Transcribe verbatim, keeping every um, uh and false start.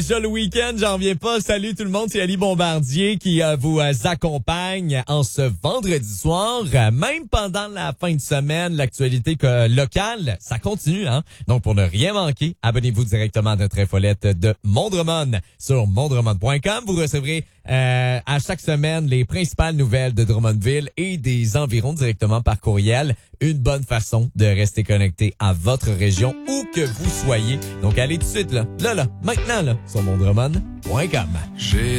Déjà le week-end, j'en reviens pas. Salut tout le monde, c'est Ali Bombardier qui euh, vous euh, accompagne en ce vendredi soir. Euh, même pendant la fin de semaine, l'actualité que- locale, ça continue, hein. Donc pour ne rien manquer, abonnez-vous directement à notre infolette de Mondremont sur mondremont point com. Vous recevrez euh, à chaque semaine les principales nouvelles de Drummondville et des environs directement par courriel. Une bonne façon de rester connecté à votre région où que vous soyez. Donc allez tout de suite là, là, là, maintenant là, sur mondremont point com. J'ai